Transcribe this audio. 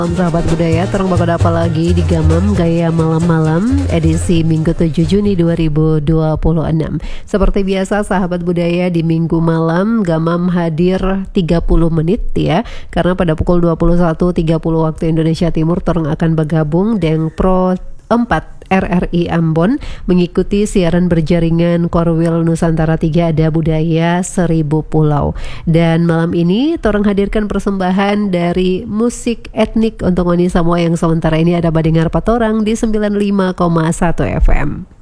Malam sahabat budaya, terang bakal apa lagi di Gamam Gaya Malam-Malam edisi Minggu 7 Juni 2026. Seperti biasa sahabat budaya, di Minggu malam Gamam hadir 30 menit ya. Karena pada pukul 21.30 waktu Indonesia Timur terang akan bergabung dengan Pro 4 RRI Ambon mengikuti siaran berjaringan Korwil Nusantara 3 Ada Budaya 1000 Pulau. Dan malam ini torang hadirkan persembahan dari musik etnik untuk Ngoni Samoa yang sementara ini ada badengar patorang di 95,1 FM.